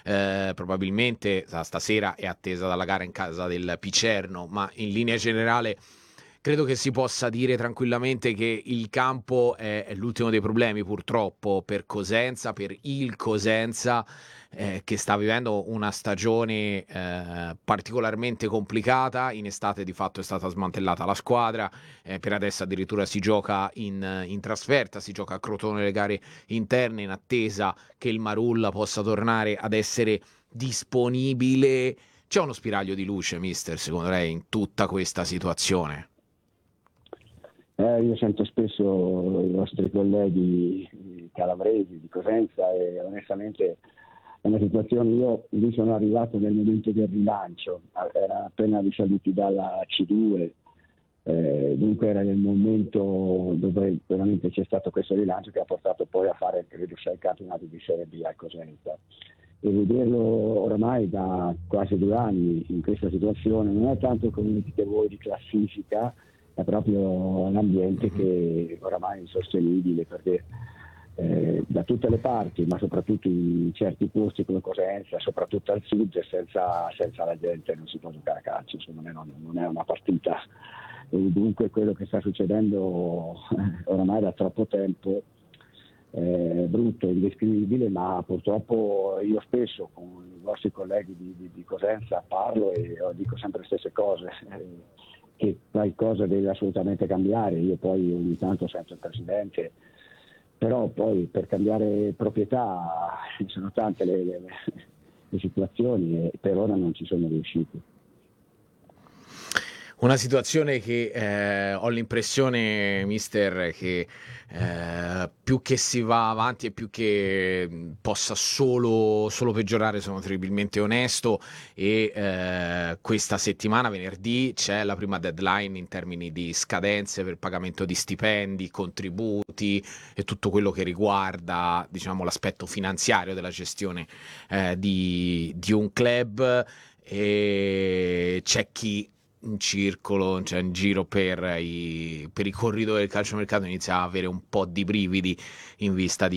probabilmente stasera è attesa dalla gara in casa del Picerno, ma in linea generale credo che si possa dire tranquillamente che il campo è l'ultimo dei problemi, purtroppo, per Cosenza, per il Cosenza, che sta vivendo una stagione particolarmente complicata. In estate di fatto è stata smantellata la squadra, per adesso addirittura si gioca in trasferta, si gioca a Crotone le gare interne in attesa che il Marulla possa tornare ad essere disponibile. C'è uno spiraglio di luce, mister, secondo lei, in tutta questa situazione? Io sento spesso i vostri colleghi calabresi di Cosenza e onestamente è una situazione, io lì sono arrivato nel momento del rilancio, era appena risaliti dalla C2, dunque era nel momento dove veramente c'è stato questo rilancio che ha portato poi a fare credo 6 campionati di Serie B al Cosenza. E vederlo oramai da quasi 2 anni in questa situazione non è tanto come dite voi di classifica, è proprio l'ambiente che oramai è insostenibile perché da tutte le parti, ma soprattutto in certi posti come Cosenza, soprattutto al sud, senza la gente non si può giocare a calcio, secondo me non è una partita. E dunque quello che sta succedendo oramai da troppo tempo brutto, indescrivibile, ma purtroppo io spesso con i vostri colleghi di Cosenza parlo e dico sempre le stesse cose, che qualcosa deve assolutamente cambiare. Io poi ogni tanto sento il presidente, però poi per cambiare proprietà sono tante le situazioni e per ora non ci sono riusciti. Una situazione che ho l'impressione, mister, che più che si va avanti e più che possa solo peggiorare, sono terribilmente onesto, e questa settimana, venerdì, c'è la prima deadline in termini di scadenze per pagamento di stipendi, contributi e tutto quello che riguarda, diciamo, l'aspetto finanziario della gestione di un club. E c'è chi in circolo, cioè in giro per i corridoi del calciomercato inizia a avere un po' di brividi in vista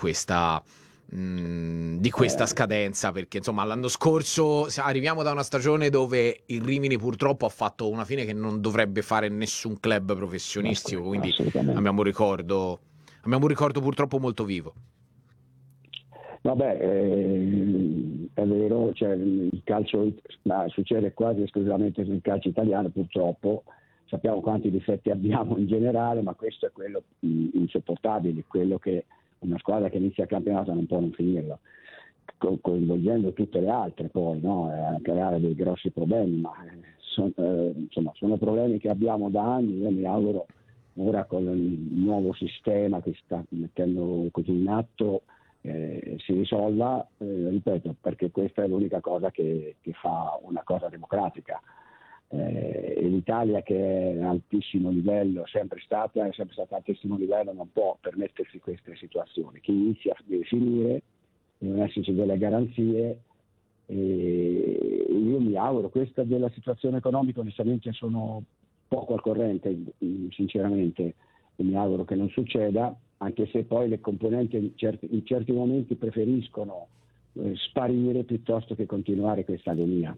di questa scadenza, perché insomma l'anno scorso arriviamo da una stagione dove il Rimini purtroppo ha fatto una fine che non dovrebbe fare nessun club professionistico, quindi Assolutamente. abbiamo un ricordo purtroppo molto vivo. Vabbè, è vero, cioè, il calcio succede quasi esclusivamente nel calcio italiano, purtroppo. Sappiamo quanti difetti abbiamo in generale, ma questo è quello insopportabile, quello che una squadra che inizia il campionato non può non finirlo, coinvolgendo tutte le altre poi, no? A creare dei grossi problemi, ma sono problemi che abbiamo da anni. Io mi auguro ora con il nuovo sistema che sta mettendo così in atto si risolva, ripeto, perché questa è l'unica cosa che fa una cosa democratica. E l'Italia, che è a altissimo livello, è sempre stata a altissimo livello, non può permettersi queste situazioni. Chi inizia deve finire, devono esserci delle garanzie, e io mi auguro. Questa della situazione economica onestamente sono poco al corrente, sinceramente, e mi auguro che non succeda, anche se poi le componenti in certi momenti preferiscono sparire piuttosto che continuare questa agonia.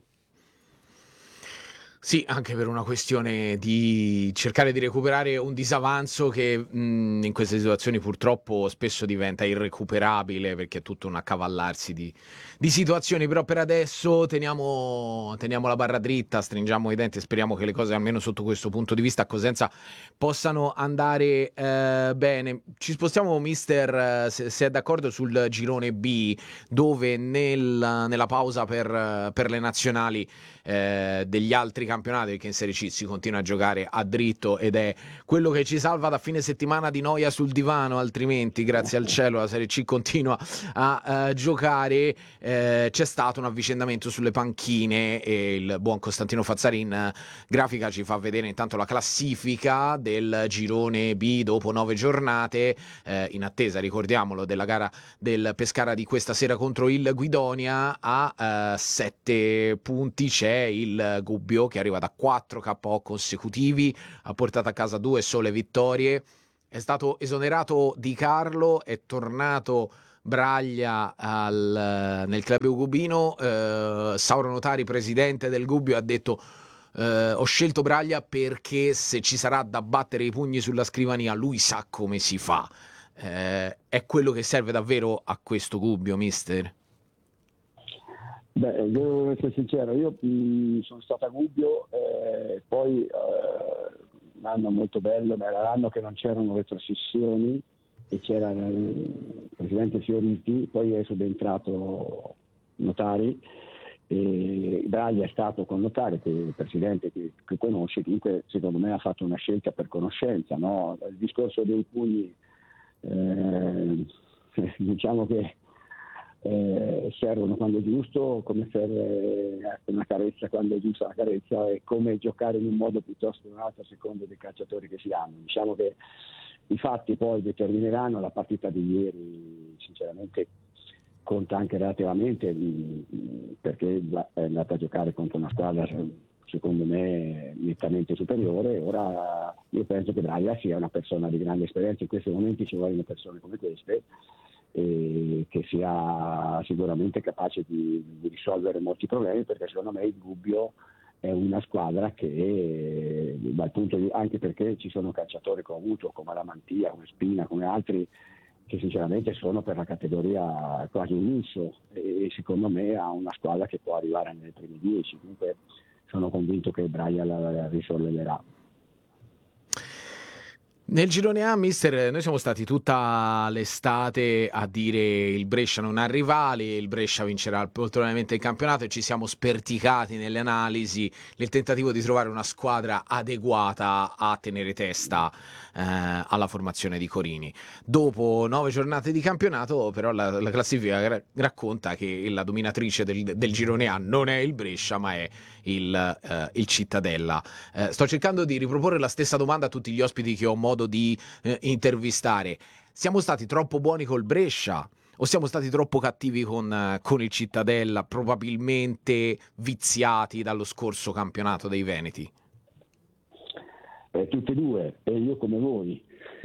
Sì, anche per una questione di cercare di recuperare un disavanzo che in queste situazioni purtroppo spesso diventa irrecuperabile, perché è tutto un accavallarsi di situazioni. Però per adesso teniamo la barra dritta, stringiamo i denti e speriamo che le cose, almeno sotto questo punto di vista, a Cosenza possano andare bene. Ci spostiamo, mister, se è d'accordo, sul girone B, dove nella pausa per le nazionali degli altri campionati, perché in Serie C si continua a giocare a dritto ed è quello che ci salva da fine settimana di noia sul divano, altrimenti grazie al cielo la Serie C continua a giocare. C'è stato un avvicendamento sulle panchine e il buon Costantino Fazzari in grafica ci fa vedere intanto la classifica del girone B dopo 9 giornate, in attesa, ricordiamolo, della gara del Pescara di questa sera contro il Guidonia. A 7 punti c'è il Gubbio, che arriva da 4 KO consecutivi, ha portato a casa 2 sole vittorie, è stato esonerato Di Carlo, è tornato Braglia nel club Gubino, Sauro Notari, presidente del Gubbio, ha detto ho scelto Braglia perché se ci sarà da battere i pugni sulla scrivania lui sa come si fa. È quello che serve davvero a questo Gubbio, mister? Beh, devo essere sincero, io sono stato a Gubbio, poi un anno molto bello, ma era l'anno che non c'erano retrocessioni e c'era il presidente Fioriti, poi è subentrato Notari, e Braglia è stato con Notari, che è il presidente che conosce, comunque secondo me ha fatto una scelta per conoscenza, no? Il discorso dei pugni, diciamo che servono quando è giusto, come serve una carezza quando è giusta la carezza, e come giocare in un modo piuttosto che in un altro a seconda dei calciatori che si hanno. Diciamo che i fatti poi determineranno. La partita di ieri sinceramente conta anche relativamente, perché è andata a giocare contro una squadra secondo me nettamente superiore. Ora io penso che Braga sia una persona di grande esperienza, in questi momenti ci vogliono persone come queste, e che sia sicuramente capace di risolvere molti problemi, perché secondo me il Gubbio è una squadra che dal punto di, anche perché ci sono calciatori che ho avuto come la Mantia, come Spina, come altri, che sinceramente sono per la categoria quasi un lusso, e secondo me ha una squadra che può arrivare nelle prime 10. Comunque sono convinto che Braga la risolleverà. Nel girone A, mister, noi siamo stati tutta l'estate a dire il Brescia non ha rivali, il Brescia vincerà probabilmente il campionato, e ci siamo sperticati nelle analisi nel tentativo di trovare una squadra adeguata a tenere testa alla formazione di Corini. Dopo 9 giornate di campionato, però, la classifica racconta che la dominatrice del girone A non è il Brescia, ma è il Cittadella. Sto cercando di riproporre la stessa domanda a tutti gli ospiti che ho modo di intervistare. Siamo stati troppo buoni col Brescia o siamo stati troppo cattivi con il Cittadella, probabilmente viziati dallo scorso campionato dei Veneti? Tutte e due, e io come voi.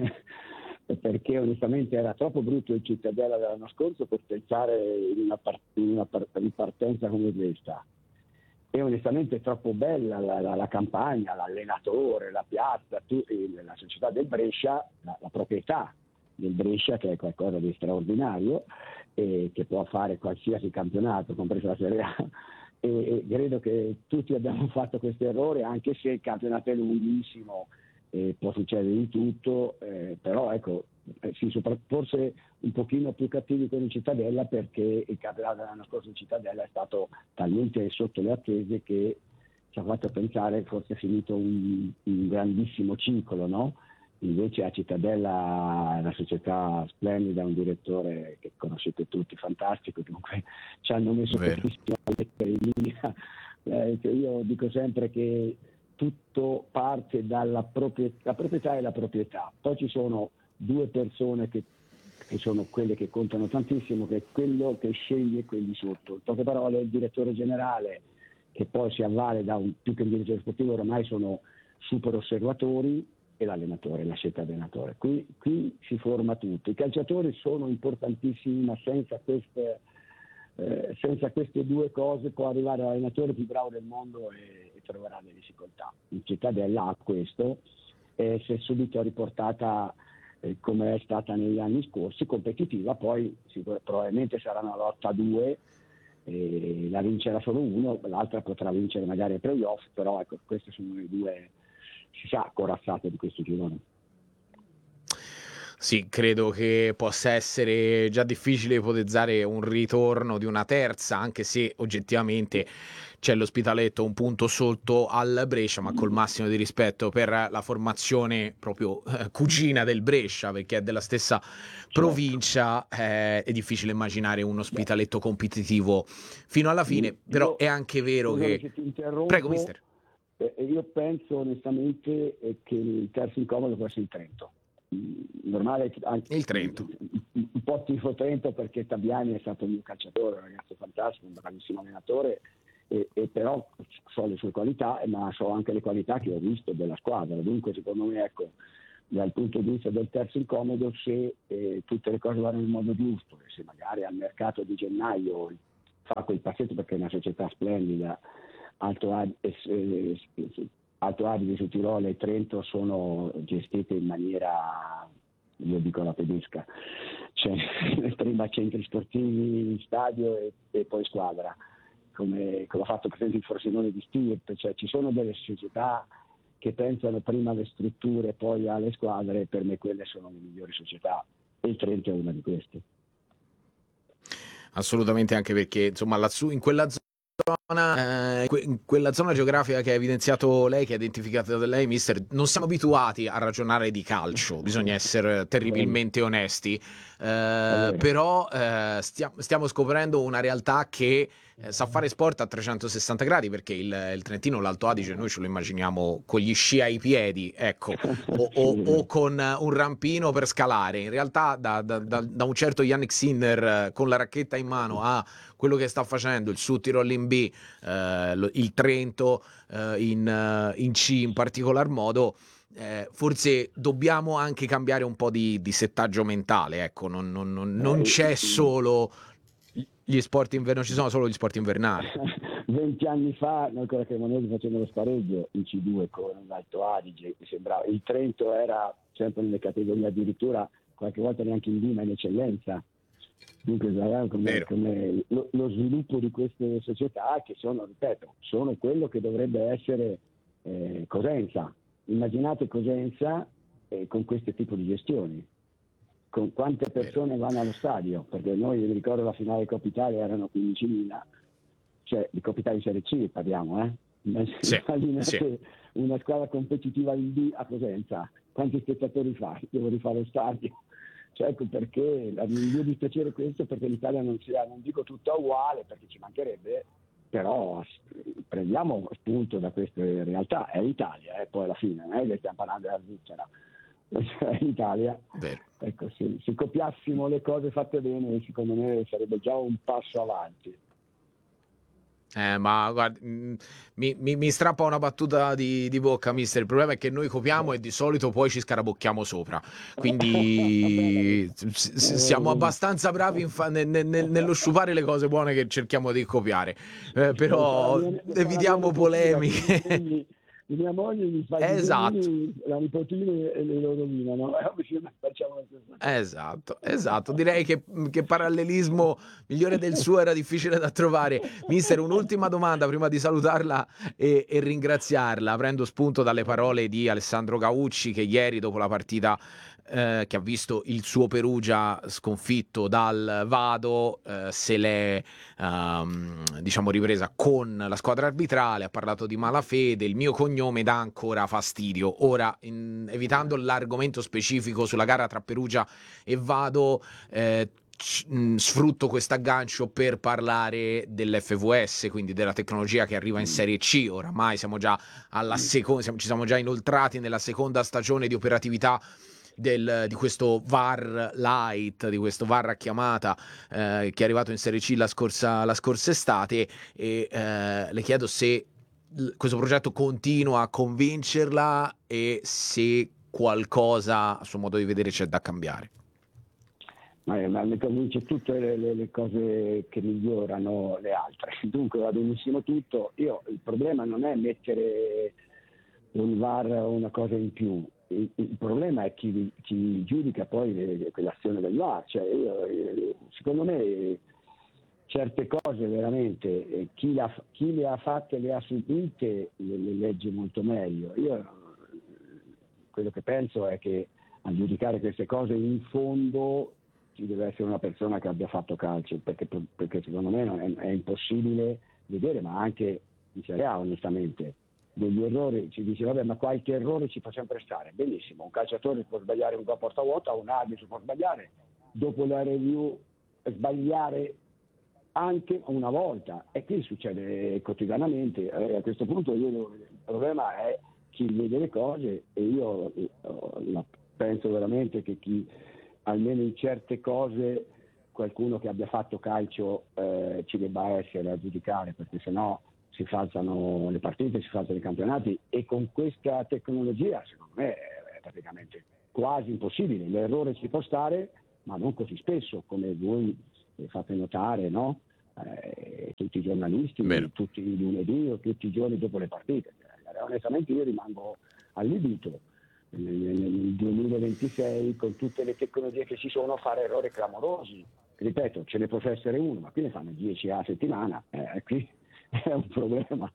Perché onestamente era troppo brutto il Cittadella dell'anno scorso per pensare in una ripartenza come questa. E onestamente è troppo bella la campagna, l'allenatore, la piazza, la società del Brescia, la proprietà del Brescia, che è qualcosa di straordinario e che può fare qualsiasi campionato, compreso la Serie A. E credo che tutti abbiamo fatto questo errore, anche se il campionato è lunghissimo, può succedere di tutto, però ecco, forse un pochino più cattivi con il Cittadella, perché il campionato dell'anno scorso in Cittadella è stato talmente sotto le attese che ci ha fatto pensare forse è finito un grandissimo ciclo, no? Invece a Cittadella è una società splendida, un direttore che conoscete tutti, fantastico, comunque ci hanno messo Vero. pochissimo a mettere in linea. Io dico sempre che tutto parte dalla proprietà, la proprietà è la proprietà, poi ci sono due persone che sono quelle che contano tantissimo, che è quello che sceglie quelli sotto. In poche parole, il direttore generale, che poi si avvale da più che un direttore sportivo, ormai sono super osservatori, e l'allenatore, la scelta dell'allenatore. Qui si forma tutto. I calciatori sono importantissimi, ma senza queste due cose può arrivare l'allenatore più bravo del mondo e troverà delle difficoltà. Il Cittadella ha questo, e si è subito riportata come è stata negli anni scorsi, competitiva. Poi probabilmente sarà una lotta a due, la vincerà solo uno, l'altra potrà vincere magari ai playoff, però ecco, queste sono le due, si sa, corazzate di questo girone. Sì, credo che possa essere già difficile ipotizzare un ritorno di una terza, anche se oggettivamente c'è l'Ospitaletto un punto sotto al Brescia, ma col massimo di rispetto per la formazione proprio cugina del Brescia, perché è della stessa provincia, è difficile immaginare un Ospitaletto competitivo fino alla fine, però è anche vero Scusami che... se ti Prego, interrompo, mister. io penso onestamente che il terzo incomodo può essere il Trento. Normale, anche, Il Trento. un po' tifo Trento, perché Tabiani è stato un mio calciatore, un ragazzo fantastico, un bravissimo allenatore, e però so le sue qualità, ma so anche le qualità che ho visto della squadra. Dunque secondo me, ecco, dal punto di vista del terzo incomodo se tutte le cose vanno in modo giusto e se magari al mercato di gennaio fa quel passetto, perché è una società splendida. Alto Adige su Tirolo e Trento sono gestite in maniera, io dico la tedesca, cioè prima centri sportivi, stadio e poi squadra, come ha fatto per esempio il Frosinone di Stirpe, cioè ci sono delle società che pensano prima alle strutture e poi alle squadre, e per me quelle sono le migliori società e il Trento è una di queste. Assolutamente, anche perché insomma lassù in quella in quella zona geografica che ha evidenziato lei, che ha identificato lei, mister, non siamo abituati a ragionare di calcio, bisogna essere terribilmente onesti, però stiamo scoprendo una realtà che sa fare sport a 360 gradi, perché il Trentino, l'Alto Adige, noi ce lo immaginiamo con gli sci ai piedi, ecco, o con un rampino per scalare. In realtà da un certo Yannick Sinner con la racchetta in mano a quello che sta facendo il Südtirol in B, il Trento in C in particolar modo, forse dobbiamo anche cambiare un po' di settaggio mentale, ecco, non c'è solo gli sport invernali, ci sono solo gli sport invernali. 20 anni fa noi con la Cremonese facevamo lo spareggio in C2 con l'Alto Adige, mi sembrava. Il Trento era sempre nelle categorie, addirittura qualche volta neanche in B, ma in eccellenza. Dunque come lo sviluppo di queste società, che sono, ripeto, sono quello che dovrebbe essere Cosenza. Immaginate Cosenza con questo tipo di gestioni, con quante persone vanno allo stadio, perché noi, mi ricordo, la finale di Coppa Italia erano 15.000, cioè di Coppa Italia Serie C parliamo, immaginate una squadra competitiva in B a Cosenza, quanti spettatori fa? Devo rifare lo stadio. Cioè, ecco perché il mio dispiacere è questo, perché l'Italia non sia, non dico tutta uguale, perché ci mancherebbe, però prendiamo spunto da queste realtà. È l'Italia, poi alla fine, non è che stiamo parlando della Svizzera, è l'Italia. Vero. Ecco, se copiassimo le cose fatte bene, secondo me sarebbe già un passo avanti. Ma guarda, mi strappa una battuta di bocca, mister. Il problema è che noi copiamo e di solito poi ci scarabocchiamo sopra. Quindi siamo abbastanza bravi nello sciupare le cose buone che cerchiamo di copiare. Però evitiamo polemiche. Mia moglie mi fa i la nipotina e le loro rovinano. Facciamo la stessa. Esatto. Direi che parallelismo migliore del suo era difficile da trovare. Mister, un'ultima domanda prima di salutarla e ringraziarla. Prendo spunto dalle parole di Alessandro Gaucci, che ieri, dopo la partita che ha visto il suo Perugia sconfitto dal Vado, se l'è diciamo ripresa con la squadra arbitrale, ha parlato di malafede. Il mio cognome dà ancora fastidio. Ora, evitando l'argomento specifico sulla gara tra Perugia e Vado, sfrutto questo aggancio per parlare dell'FVS, quindi della tecnologia che arriva in Serie C. Oramai siamo già alla seconda, ci siamo già inoltrati nella seconda stagione di operatività di questo VAR light, di questo VAR a chiamata che è arrivato in Serie C la scorsa estate, e le chiedo se questo progetto continua a convincerla e se qualcosa a suo modo di vedere c'è da cambiare. Ma mi convince tutte le cose che migliorano le altre, dunque va benissimo tutto. Il problema non è mettere un VAR o una cosa in più, il problema è chi giudica poi quell'azione del VAR. Cioè, secondo me certe cose veramente chi le ha fatte, le ha subite, le legge molto meglio. Io quello che penso è che a giudicare queste cose in fondo ci deve essere una persona che abbia fatto calcio, perché secondo me è impossibile vedere, ma anche in Serie A onestamente, degli errori. Ci dice vabbè, ma qualche errore ci fa sempre stare, benissimo, un calciatore può sbagliare un gol a porta vuota, un arbitro può sbagliare, dopo la review sbagliare anche una volta, e qui succede quotidianamente. A questo punto il problema è chi vede le cose, e io penso veramente che chi almeno in certe cose, qualcuno che abbia fatto calcio ci debba essere a giudicare, perché sennò si falsano le partite, si falsano i campionati, e con questa tecnologia secondo me è praticamente quasi impossibile. L'errore ci può stare, ma non così spesso come voi fate notare, no? Tutti i giornalisti, Vero. tutti i lunedì o tutti i giorni dopo le partite. Onestamente io rimango allibito nel 2026 con tutte le tecnologie che ci sono a fare errori clamorosi. Ripeto, ce ne possa essere uno, ma qui ne fanno 10 a settimana, qui è un problema.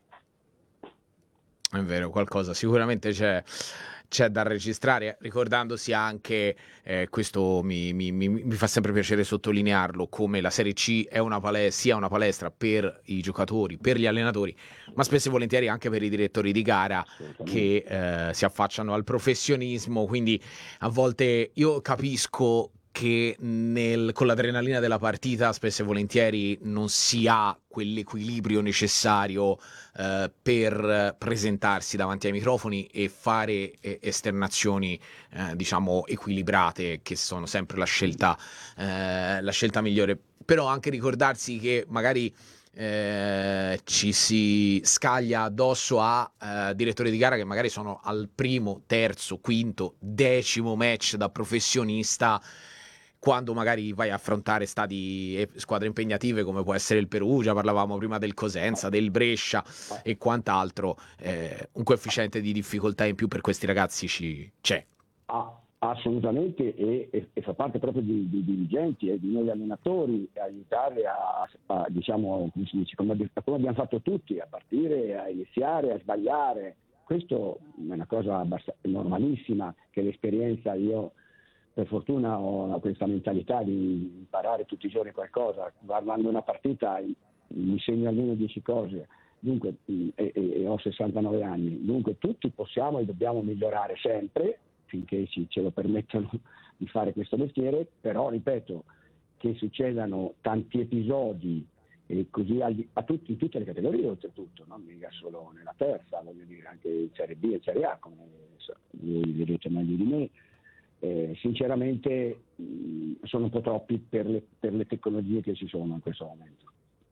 È vero, qualcosa sicuramente c'è da registrare, ricordandosi anche, questo mi fa sempre piacere sottolinearlo, come la Serie C è sia una palestra per i giocatori, per gli allenatori, ma spesso e volentieri anche per i direttori di gara che si affacciano al professionismo, quindi a volte io capisco che con l'adrenalina della partita spesso e volentieri non si ha quell'equilibrio necessario per presentarsi davanti ai microfoni e fare esternazioni diciamo equilibrate, che sono sempre la scelta migliore. Però anche ricordarsi che magari ci si scaglia addosso a direttori di gara che magari sono al primo, terzo, quinto, 10° match da professionista, quando magari vai a affrontare stadi e squadre impegnative come può essere il Perugia, parlavamo prima del Cosenza, del Brescia e quant'altro, un coefficiente di difficoltà in più per questi ragazzi c'è. Assolutamente, e fa parte proprio di dirigenti e di noi allenatori aiutarli a diciamo, come si dice, come abbiamo fatto tutti, a partire, a iniziare, a sbagliare. Questo è una cosa normalissima, che l'esperienza, io per fortuna ho questa mentalità di imparare tutti i giorni qualcosa, guardando una partita mi segno almeno 10 cose, dunque, e ho 69 anni, dunque tutti possiamo e dobbiamo migliorare sempre, finché ce lo permettono di fare questo mestiere, però ripeto, che succedano tanti episodi e così in tutte le categorie oltretutto, non mica solo nella terza, voglio dire anche in Serie B e Serie A, come voi vedete meglio di me. Sinceramente sono un po' troppi per le tecnologie che ci sono in questo momento.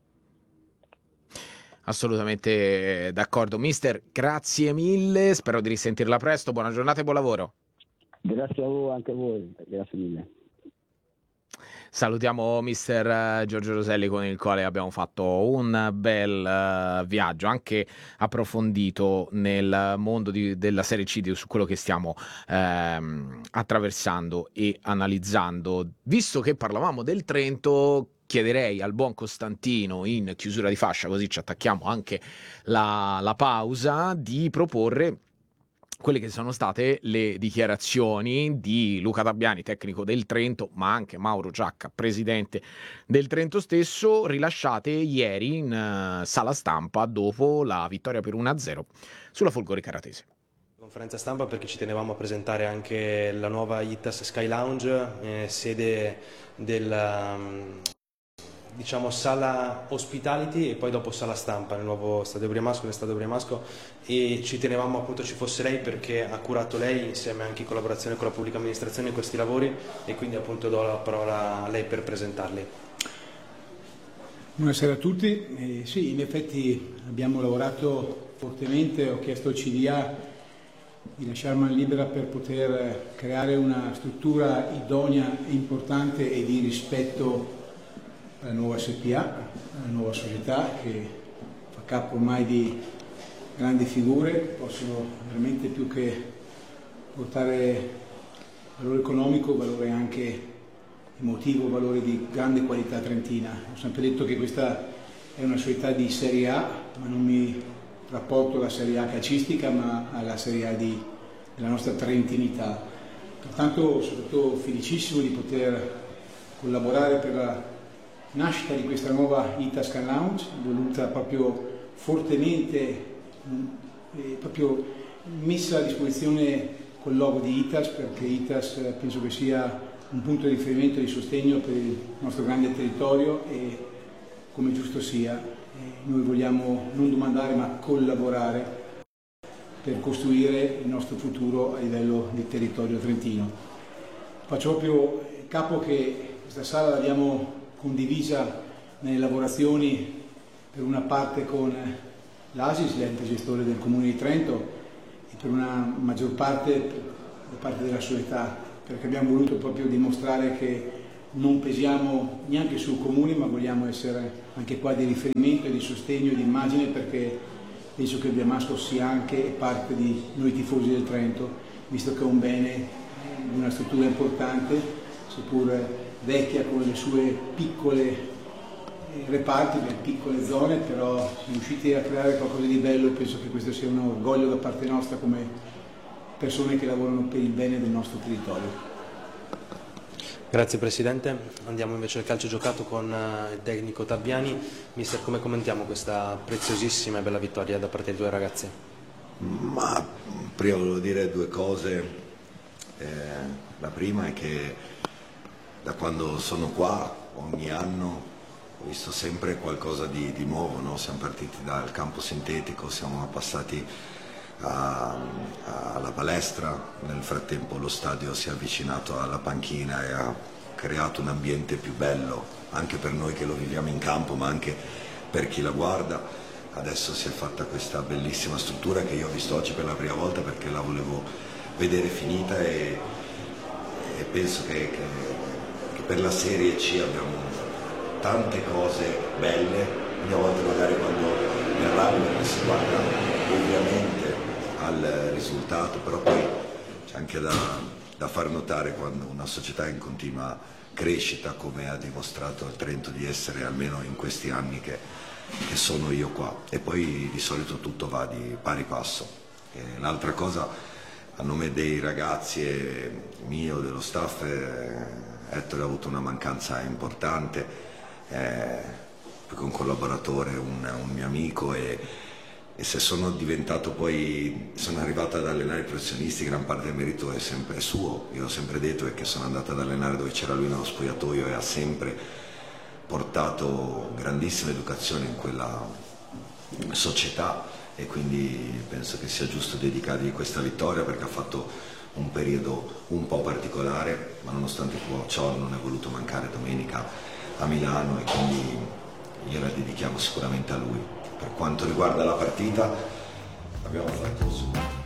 Assolutamente d'accordo, mister, grazie mille, spero di risentirla presto, buona giornata e buon lavoro. Grazie a voi, anche a voi, grazie mille. Salutiamo mister Giorgio Roselli, con il quale abbiamo fatto un bel viaggio anche approfondito nel mondo della Serie C, su quello che stiamo attraversando e analizzando. Visto che parlavamo del Trento, chiederei al buon Costantino, in chiusura di fascia, così ci attacchiamo anche la pausa, di proporre quelle che sono state le dichiarazioni di Luca Dabbiani, tecnico del Trento, ma anche Mauro Giacca, presidente del Trento stesso, rilasciate ieri in sala stampa dopo la vittoria per 1-0 sulla Folgore Caratese. Conferenza stampa perché ci tenevamo a presentare anche la nuova ITAS Sky Lounge, sede della diciamo sala hospitality e poi dopo sala stampa nel nuovo Stadio Briamasco, e ci tenevamo appunto ci fosse lei perché ha curato lei insieme anche in collaborazione con la pubblica amministrazione questi lavori, e quindi appunto do la parola a lei per presentarli. Buonasera a tutti. Sì, in effetti abbiamo lavorato fortemente, ho chiesto al CDA di lasciare man libera per poter creare una struttura idonea e importante e di rispetto alla nuova SPA, alla nuova società che fa capo ormai di grandi figure, possono veramente più che portare valore economico, valore anche emotivo, valore di grande qualità trentina. Ho sempre detto che questa è una società di Serie A, ma non mi rapporto alla Serie A calcistica, ma alla Serie A della nostra trentinità. Pertanto sono stato felicissimo di poter collaborare per la nascita di questa nuova ITAS Sky Lounge, voluta proprio fortemente, proprio messa a disposizione col logo di ITAS, perché ITAS penso che sia un punto di riferimento e di sostegno per il nostro grande territorio, e come giusto sia noi vogliamo non domandare ma collaborare per costruire il nostro futuro a livello di territorio trentino. Faccio proprio capo che questa sala l'abbiamo condivisa nelle lavorazioni per una parte con l'ASIS, l'ente gestore del Comune di Trento, e per una maggior parte da parte della società, perché abbiamo voluto proprio dimostrare che non pesiamo neanche sul comune, ma vogliamo essere anche qua di riferimento e di sostegno e di immagine, perché penso che il Bergamasco sia anche parte di noi tifosi del Trento, visto che è un bene, una struttura importante, seppur vecchia con le sue piccole reparti, le piccole zone, però siamo riusciti a creare qualcosa di bello e penso che questo sia un orgoglio da parte nostra come persone che lavorano per il bene del nostro territorio. Grazie Presidente, andiamo invece al calcio giocato con il tecnico Tabbiani. Mister, come commentiamo questa preziosissima e bella vittoria da parte dei due ragazzi? Ma prima volevo dire due cose. La prima è che da quando sono qua ogni anno ho visto sempre qualcosa di nuovo, no? Siamo partiti dal campo sintetico, siamo passati alla palestra, nel frattempo lo stadio si è avvicinato alla panchina e ha creato un ambiente più bello anche per noi che lo viviamo in campo, ma anche per chi la guarda. Adesso si è fatta questa bellissima struttura che io ho visto oggi per la prima volta perché la volevo vedere finita e penso che per la Serie C abbiamo tante cose belle. Ogni volta magari quando nel rugby si guarda ovviamente al risultato, però poi c'è anche da far notare quando una società è in continua crescita, come ha dimostrato il Trento di essere almeno in questi anni che sono io qua, e poi di solito tutto va di pari passo. L'altra cosa, a nome dei ragazzi e mio, dello staff, Ettore ha avuto una mancanza importante, un collaboratore, un mio amico, e se sono diventato poi, sono arrivato ad allenare i professionisti, gran parte del merito è sempre suo. Io ho sempre detto che sono andato ad allenare dove c'era lui nello spogliatoio e ha sempre portato grandissima educazione in quella società, e quindi penso che sia giusto dedicargli questa vittoria perché ha fatto un periodo un po' particolare, ma nonostante ciò non è voluto mancare domenica a Milano e quindi gliela dedichiamo sicuramente a lui. Per quanto riguarda la partita abbiamo fatto